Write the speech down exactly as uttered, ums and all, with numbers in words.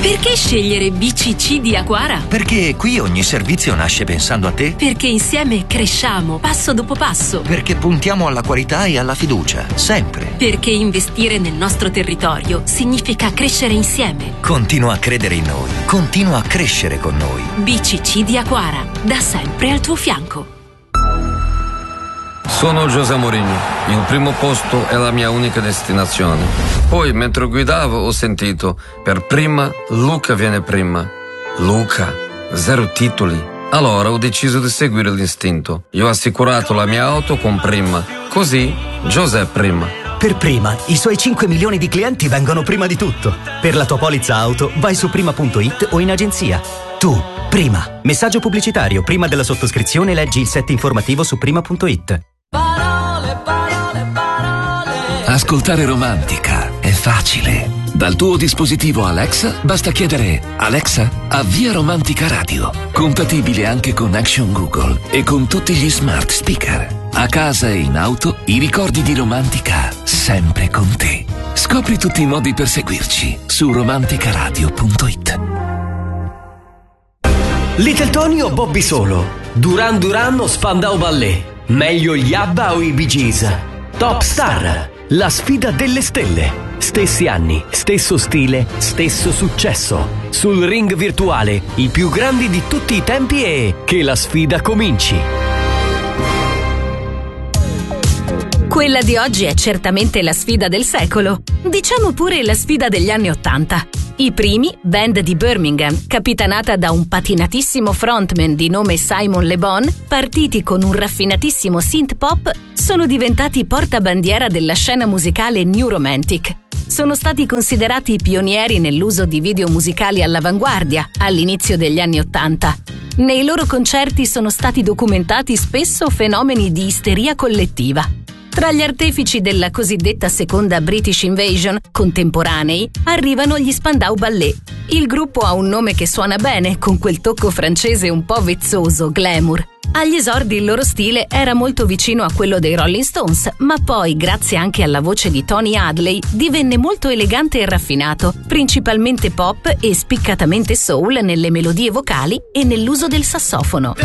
Perché scegliere B C C di Aquara? Perché qui ogni servizio nasce pensando a te. Perché insieme cresciamo passo dopo passo. Perché puntiamo alla qualità e alla fiducia, sempre. Perché investire nel nostro territorio significa crescere insieme. Continua a credere in noi, continua a crescere con noi. B C C di Aquara, da sempre al tuo fianco. Sono José Mourinho, il primo posto è la mia unica destinazione. Poi, mentre guidavo, ho sentito, per prima, Luca viene prima. Luca, zero titoli. Allora ho deciso di seguire l'istinto. Io ho assicurato la mia auto con Prima. Così, José prima. Per Prima, i suoi cinque milioni di clienti vengono prima di tutto. Per la tua polizza auto, vai su prima punto it o in agenzia. Tu, Prima. Messaggio pubblicitario. Prima della sottoscrizione leggi il set informativo su prima punto it. Parole, parole, parole. Ascoltare Romantica è facile. Dal tuo dispositivo Alexa basta chiedere: Alexa, avvia Romantica Radio. Compatibile anche con Action Google e con tutti gli smart speaker. A casa e in auto, i ricordi di Romantica sempre con te. Scopri tutti i modi per seguirci su romanticaradio punto it. Little Tony o Bobby Solo? Duran Duran o Spandau Ballet? Meglio gli ABBA o i Bee Gees? Top Star, la sfida delle stelle. Stessi anni, stesso stile, stesso successo. Sul ring virtuale, i più grandi di tutti i tempi e che la sfida cominci. Quella di oggi è certamente la sfida del secolo. Diciamo pure la sfida degli anni Ottanta. I primi, band di Birmingham, capitanata da un patinatissimo frontman di nome Simon Le Bon, partiti con un raffinatissimo synth pop, sono diventati portabandiera della scena musicale New Romantic. Sono stati considerati pionieri nell'uso di video musicali all'avanguardia, all'inizio degli anni Ottanta. Nei loro concerti sono stati documentati spesso fenomeni di isteria collettiva. Tra gli artefici della cosiddetta seconda British Invasion, contemporanei, arrivano gli Spandau Ballet. Il gruppo ha un nome che suona bene, con quel tocco francese un po' vezzoso, glamour. Agli esordi il loro stile era molto vicino a quello dei Rolling Stones, ma poi, grazie anche alla voce di Tony Hadley, divenne molto elegante e raffinato, principalmente pop e spiccatamente soul nelle melodie vocali e nell'uso del sassofono.